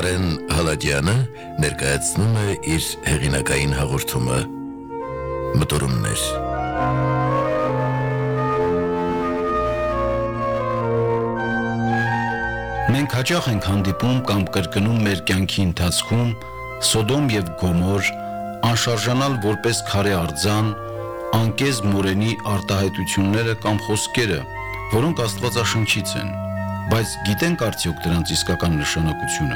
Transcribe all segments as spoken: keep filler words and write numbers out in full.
Արեն Հալաջյանը ներկայացնում է իր հեղինակային հաղորդումը Մտորումներ։ Մենք հաճախ ենք հանդիպում կամ կրկնում մեր կյանքի ընթացքում Սոդոմ և Գոմոր, անշարժանալ որպես քարե արձան, անկեզ մորենի արտահայտությունները կամ խոսքերը, որոնք աստվածաշնչից են, բայց գիտենք արդյոք դրանց իսկական նշանակությունը։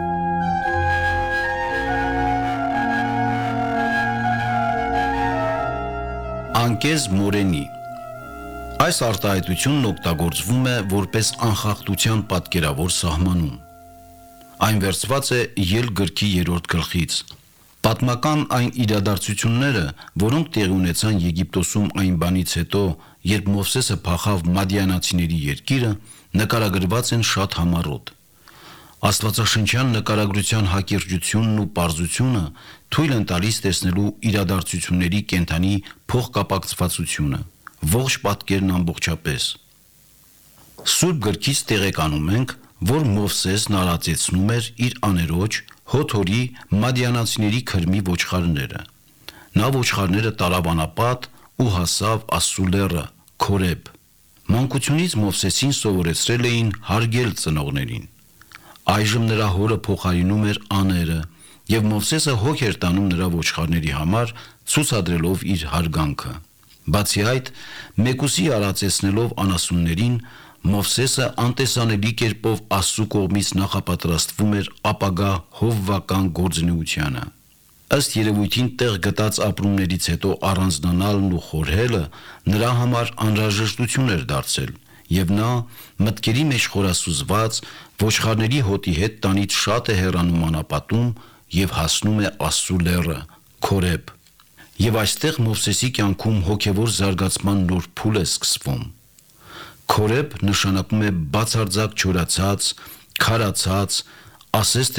Անկեզ մորենի Այս արտահայտությունն օգտագործվում է որպես անխախտության պատկերավոր սահմանում։ Այն վերցված է Ելք գրքի երրորդ գլխից։ Պատմական այն իրադարձությունները, որոնք տեղի ունեցան Եգիպտոսում այն բանից հետո, երբ Մովսեսը փախավ Մադիանացիների երկիրը, նկարագրված են շատ համառոտ։ Աստվածաշնչյան նկարագրության հակիրճությունն ու պարզությունը թույլ են տալիս տեսնելու իրադարձությունների կենդանի փոխկապակցվածությունը, ողջ պատկերն ամբողջապես։ Սուրբ գրքից տեղեկանում ենք, որ Մովսեսն արածեցնում էր իր աներոջ Հոթորի մադիանացիների քրմի ոչխարները։ Նա ոչխարները տարավ անապատ ու հասավ Ասսու լեռը, Քորեբ։ Մանկությունից Մովսեսին սովորեցրել էին հարգել ծնողներին։ Այժմ նրա հորը փոխարինում էր աները, եւ Մովսեսը հոգ էր տանում նրա ոչխարների համար, ցուցադրելով իր հարգանքը։ Բացի այդ, մեկուսի արածեցնելով անասուններին, Մովսեսը անտեսանելի կերպով Աստծու կողմից նախապատրաստվում էր ապագա հովվական գործունեությանը։ Ըստ երևույթին տեղ գտած ապրումներից հետո առանձնանալն ու խորհելը նրա համար անհրաժեշտություն էր դարձել, եւ նա մտքերի մեջ խորասուզված ոչխարների հոտի հետ տանից շատ է հեռանում անապատում եւ հասնում է Ասսու լեռը, Քորեբ։ Եվ այստեղ Մովսեսի կյանքում հոգևոր զարգացման նոր փուլ է սկսվում։ Քորեբ նշանակում է բացարձակ չորացած, քարացած, ասես